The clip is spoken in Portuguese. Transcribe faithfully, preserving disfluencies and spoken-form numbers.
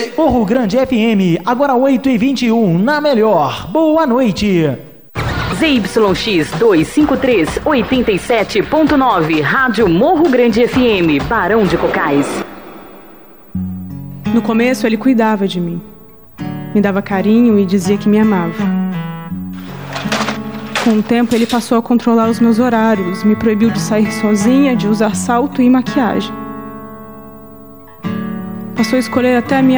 Morro Grande F M, agora oito e vinte e um, na melhor. Boa noite. Z Y X duzentos e cinquenta e três, oitenta e sete ponto nove, Rádio Morro Grande F M, Barão de Cocais. No começo ele cuidava de mim, me dava carinho e dizia que me amava. Com o tempo ele passou a controlar os meus horários, me proibiu de sair sozinha, de usar salto e maquiagem. Passou a escolher até a minha